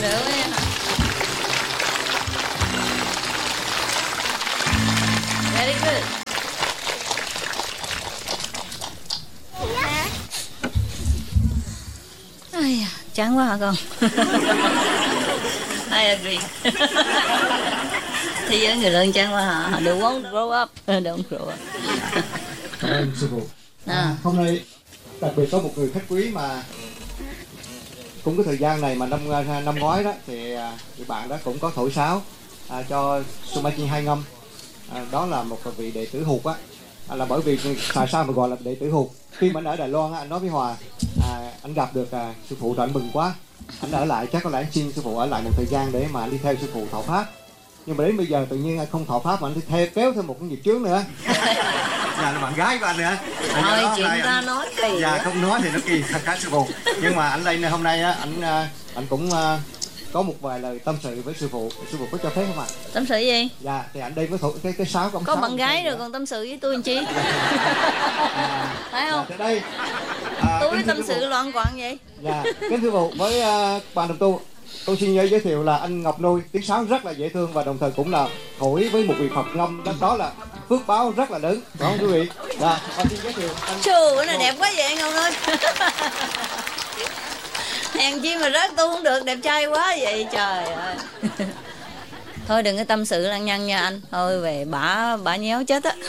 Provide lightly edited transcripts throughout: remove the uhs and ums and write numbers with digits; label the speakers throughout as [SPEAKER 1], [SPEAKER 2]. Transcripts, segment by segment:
[SPEAKER 1] Được nha. Very good. Ai da, chán quá hả con? I agree. Thế giới người lớn chán quá hả? They won't grow up. Don't grow up.
[SPEAKER 2] Cảm ơn sư phụ. Hôm nay đặc biệt có một người khách quý mà cũng cái thời gian này mà năm ngoái đó thì bạn đó cũng có thổi sáo cho Sumachi hai ngâm. Đó là một vị đệ tử Hụt á. Là bởi vì tại sao mà gọi là đệ tử Hụt? Khi mà anh ở Đài Loan anh nói với Hòa, anh gặp được sư phụ rồi anh mừng quá. Anh ở lại, chắc có lẽ anh xin sư phụ ở lại một thời gian để mà anh đi theo sư phụ thọ pháp. Nhưng mà đến bây giờ tự nhiên anh không thọ pháp mà anh theo kéo thêm một cái nghiệp chướng nữa. Là bạn gái của anh nữa.
[SPEAKER 1] Thôi chuyện ta nói kỳ.
[SPEAKER 2] Dạ không nói thì nó kỳ thật các sư phụ. Nhưng mà anh đây hôm nay á anh cũng có một vài lời tâm sự với sư phụ. Sư phụ có cho phép không ạ?
[SPEAKER 1] Tâm sự gì?
[SPEAKER 2] Dạ thì anh đây có thổi cái sáo của ông.
[SPEAKER 1] Có bạn gái rồi còn tâm sự với tôi làm chi? Phải không?
[SPEAKER 2] Dạ, đây.
[SPEAKER 1] Tôi với tâm sự loạn quạng vậy.
[SPEAKER 2] Dạ, kính thưa phụ với bạn đồng tu, tôi xin giới thiệu là anh Ngọc Nuôi, tiếng sáo rất là dễ thương và đồng thời cũng là thổi với một vị Phật ngâm, đó là phước báo rất là lớn, phải không quý vị? Dạ, và xin giới thiệu anh.
[SPEAKER 1] Chù, cái này đẹp quá vậy Ngọc ơi. Hèn chi mà rớt tôi không được, đẹp trai quá vậy trời ơi. Thôi đừng có tâm sự lăng nhăng nha anh, thôi về bả nhéo chết á.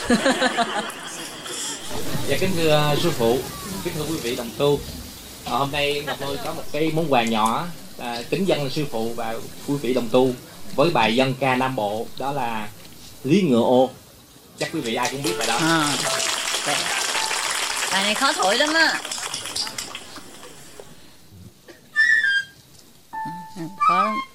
[SPEAKER 3] Dạ kính thưa sư phụ, kính thưa quý vị đồng tu, hôm nay Ngọc Nuôi có một cái món quà nhỏ kính dâng sư phụ và quý vị đồng tu với bài dân ca Nam Bộ, đó là Lý Ngựa Ô. Chắc quý vị ai cũng biết bài đó.
[SPEAKER 1] Bài này khó thổi lắm á. Khó lắm.